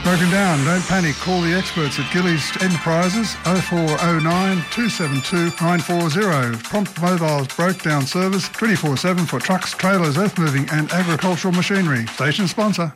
broken down. Don't panic. Call the experts at Gillies Enterprises 0409 272 940. Prompt mobile breakdown service 24/7 for trucks, trailers, earth moving and agricultural machinery. Station sponsor.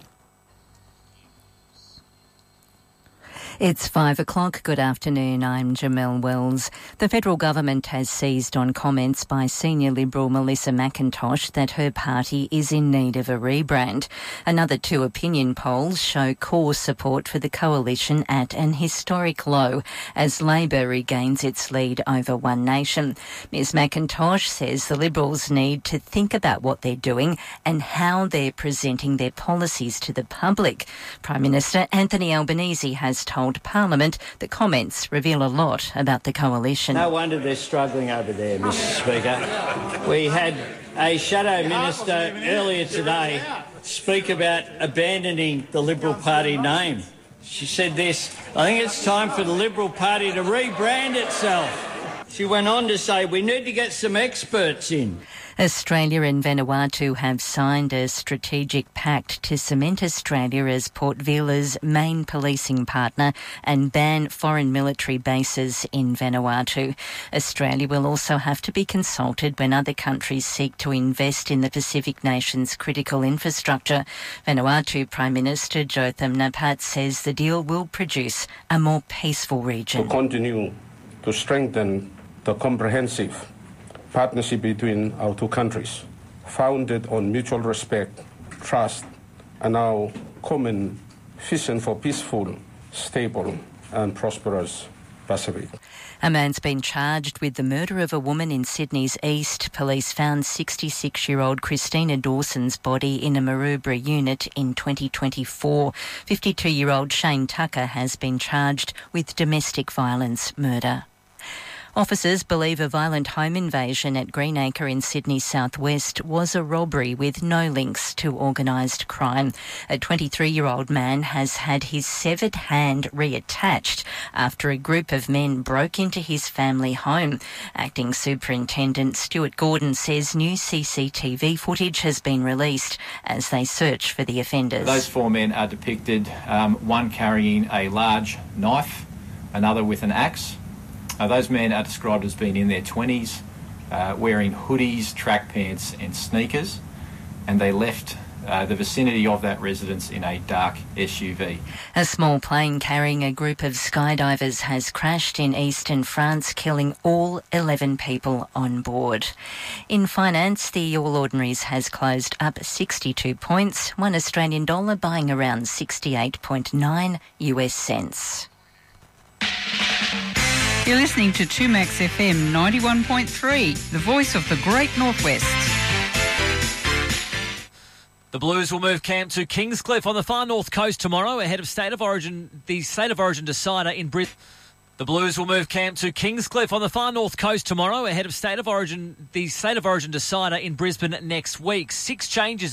It's 5 o'clock. Good afternoon. I'm Jamelle Wells. The federal government has seized on comments by senior Liberal Melissa McIntosh that her party is in need of a rebrand. Another two opinion polls show core support for the coalition at an historic low as Labor regains its lead over One Nation. Ms McIntosh says the Liberals need to think about what they're doing and how they're presenting their policies to the public. Prime Minister Anthony Albanese has told Parliament the comments reveal a lot about the coalition. No wonder they're struggling over there, Mr Speaker. We had a shadow minister earlier today speak about abandoning the Liberal Party name. She said this: I think it's time for the Liberal Party to rebrand itself. She went on to say we need to get some experts in. Australia and Vanuatu have signed a strategic pact to cement Australia as Port Vila's main policing partner and ban foreign military bases in Vanuatu. Australia will also have to be consulted when other countries seek to invest in the Pacific nation's critical infrastructure. Vanuatu Prime Minister Jotham Napat says the deal will produce a more peaceful region. To continue to strengthen the comprehensive partnership between our two countries, founded on mutual respect, trust, and our common vision for peaceful, stable, and prosperous Pacific. A man's been charged with the murder of a woman in Sydney's East. Police found 66-year-old Christina Dawson's body in a Maroubra unit in 2024. 52-year-old Shane Tucker has been charged with domestic violence murder. Officers believe a violent home invasion at Greenacre in Sydney's southwest was a robbery with no links to organised crime. A 23-year-old man has had his severed hand reattached after a group of men broke into his family home. Acting Superintendent Stuart Gordon says new CCTV footage has been released as they search for the offenders. Those four men are depicted, one carrying a large knife, another with an axe. Those men are described as being in their 20s, wearing hoodies, track pants and sneakers, and they left the vicinity of that residence in a dark SUV. A small plane carrying a group of skydivers has crashed in eastern France, killing all 11 people on board. In finance, the All Ordinaries has closed up 62 points, one Australian dollar buying around 68.9 US cents. You're listening to 2Max FM 91.3, the voice of the Great Northwest. The Blues will move camp to Kingscliff on the far north coast tomorrow ahead of the State of Origin decider in Brisbane. The Blues will move camp to Kingscliff on the far north coast tomorrow ahead of the State of Origin decider in Brisbane next week. 6 changes